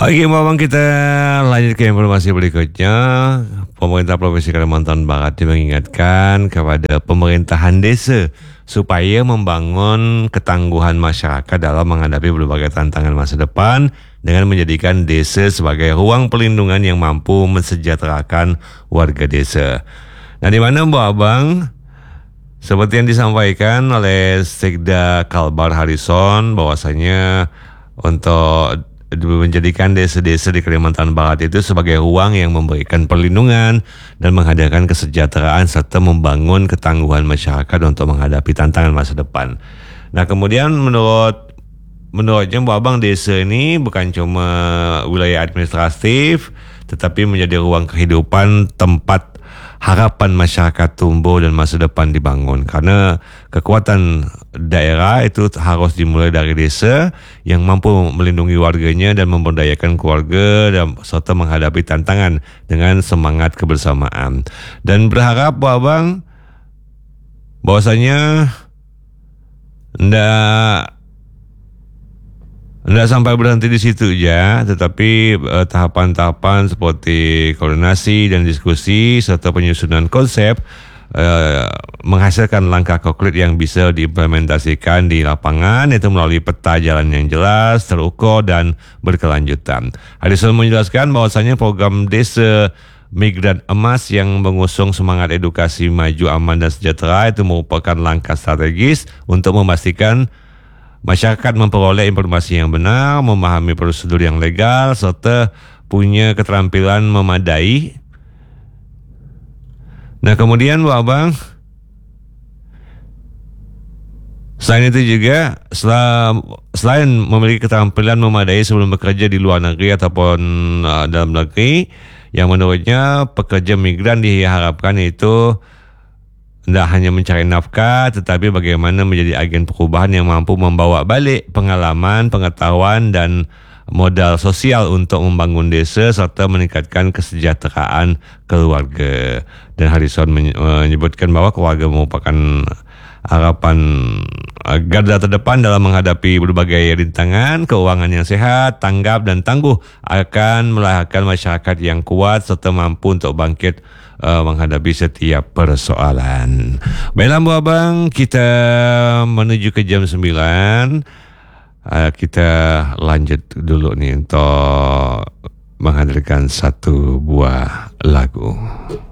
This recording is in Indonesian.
Oke, Bang, kita lanjut ke informasi berikutnya. Pemerintah Provinsi Kalimantan Barat mengingatkan kepada pemerintahan desa supaya membangun ketangguhan masyarakat dalam menghadapi berbagai tantangan masa depan dengan menjadikan desa sebagai ruang perlindungan yang mampu mensejahterakan warga desa. Nah, di mana Abang, seperti yang disampaikan oleh Sekda Kalbar Harrison bahwasanya untuk menjadikan desa-desa di Kalimantan Barat itu sebagai ruang yang memberikan perlindungan dan menghadirkan kesejahteraan serta membangun ketangguhan masyarakat untuk menghadapi tantangan masa depan. Nah, kemudian menurutnya Abang, desa ini bukan cuma wilayah administratif tetapi menjadi ruang kehidupan tempat harapan masyarakat tumbuh dan masa depan dibangun, karena kekuatan daerah itu harus dimulai dari desa yang mampu melindungi warganya dan memberdayakan keluarga dan serta menghadapi tantangan dengan semangat kebersamaan. Dan berharap Abang bahwasanya tidak sampai berhenti di situ ya, tetapi tahapan-tahapan seperti koordinasi dan diskusi serta penyusunan konsep menghasilkan langkah konkret yang bisa diimplementasikan di lapangan, yaitu melalui peta jalan yang jelas, terukur dan berkelanjutan. Harrison menjelaskan bahwasanya program Desa Migran Emas yang mengusung semangat edukasi maju, aman dan sejahtera itu merupakan langkah strategis untuk memastikan masyarakat memperoleh informasi yang benar, memahami prosedur yang legal, serta punya keterampilan memadai. Nah, kemudian Abang, selain itu juga selain memiliki keterampilan memadai sebelum bekerja di luar negeri ataupun dalam negeri, yang menurutnya pekerja migran diharapkan itu tidak hanya mencari nafkah, tetapi bagaimana menjadi agen perubahan yang mampu membawa balik pengalaman, pengetahuan, dan modal sosial untuk membangun desa serta meningkatkan kesejahteraan keluarga. Dan Harrison menyebutkan bahwa keluarga merupakan harapan garda terdepan dalam menghadapi berbagai rintangan. Keuangan yang sehat, tanggap, dan tangguh akan melahirkan masyarakat yang kuat serta mampu untuk bangkit menghadapi setiap persoalan. Baiklah Abang, kita menuju ke jam 9. Kita lanjut dulu nih untuk menghadirkan satu buah lagu.